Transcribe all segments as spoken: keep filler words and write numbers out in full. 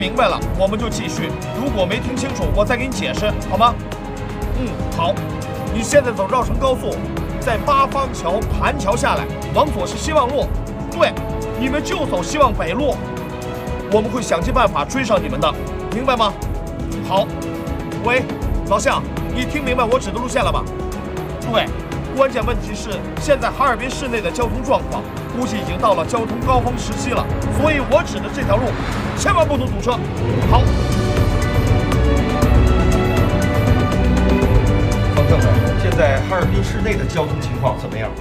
明白了，我们就继续。如果没听清楚，我再给你解释，好吗？嗯，好。你现在走绕城高速，在八方桥盘桥下来，往左是希望路。对，你们就走希望北路。我们会想尽办法追上你们的，明白吗？好。喂，老向，你听明白我指的路线了吧？对。关键问题是，现在哈尔滨市内的交通状况，估计已经到了交通高峰时期了，所以我指的这条路，千万不能堵车。好。 方政委，现在哈尔滨市内的交通情况怎么样？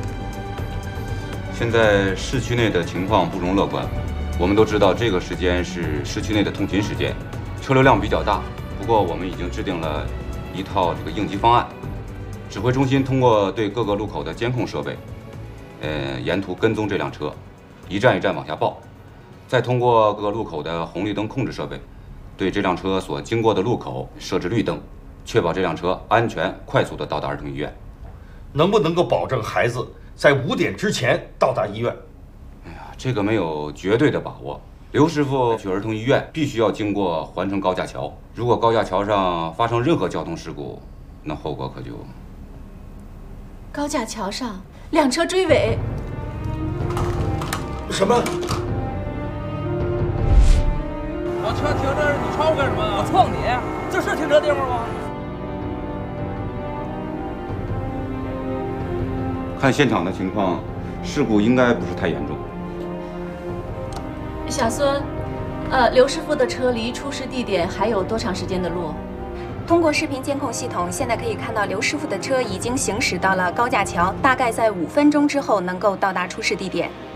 现在市区内的情况不容乐观。我们都知道，这个时间是市区内的通勤时间，车流量比较大。不过，我们已经制定了一套这个应急方案。指挥中心通过对各个路口的监控设备，呃，沿途跟踪这辆车，一站一站往下报，再通过各个路口的红绿灯控制设备，对这辆车所经过的路口设置绿灯，确保这辆车安全快速地到达儿童医院。 能不能够保证孩子在五点之前到达医院？ 哎呀，这个没有绝对的把握。刘师傅去儿童医院必须要经过环城高架桥，如果高架桥上发生任何交通事故，那后果可就…… 高架桥上，两车追尾。 什么？ 我车停这儿，你撞我干什么？我撞你？这是停车地方吗？ 看现场的情况，事故应该不是太严重。 小孙，呃，刘师傅的车离出事地点还有多长时间的路？ 通过视频监控系统，现在可以看到刘师傅的车已经行驶到了高架桥，大概在五分钟之后能够到达出事地点。